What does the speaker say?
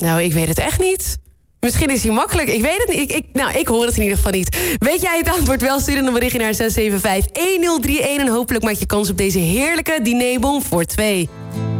Nou, ik weet het echt niet. Misschien is hij makkelijk. Ik weet het niet. Ik hoor het in ieder geval niet. Weet jij het antwoord wel? Stuur een berichtje naar 675-1031. En hopelijk maak je kans op deze heerlijke dinerbon voor 2.